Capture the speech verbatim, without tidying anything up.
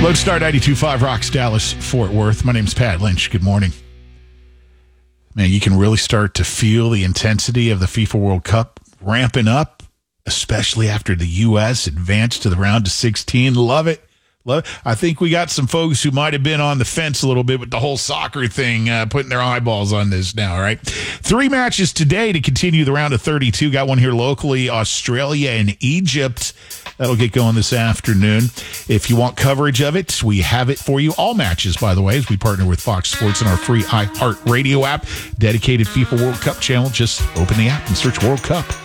Lodestar ninety-two point five Rocks, Dallas, Fort Worth. My name's Pat Lynch. Good morning. Man, you can really start to feel the intensity of the FIFA World Cup ramping up, especially after the U S advanced to the round of sixteen. Love it. Love it. I think we got some folks who might have been on the fence a little bit with the whole soccer thing, uh, putting their eyeballs on this now, right? Three matches today to continue the round of thirty-two. Got one here locally, Australia and Egypt. That'll get going this afternoon. If you want coverage of it, we have it for you. All matches, by the way, as we partner with Fox Sports and our free iHeartRadio app. Dedicated FIFA World Cup channel. Just open the app and search World Cup.